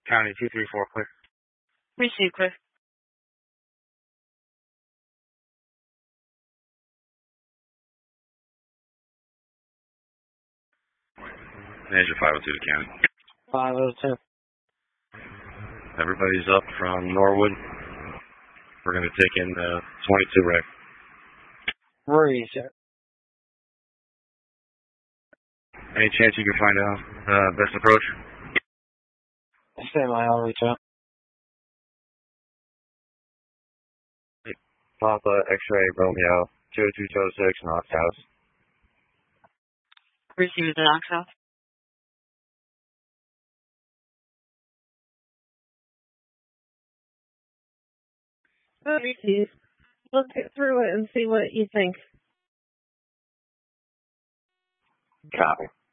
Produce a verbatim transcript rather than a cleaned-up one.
County two three four, clear. Receive, clear. Manager five oh two to County. five oh two. Everybody's up from Norwood. We're going to take in the twenty-two wreck. Reset. Any chance you can find out uh, best approach? Stand by, I'll reach out. Papa X-ray Romeo two two two six Knox House. Receive the Knox House. Receive. Look it through it and see what you think. Copy.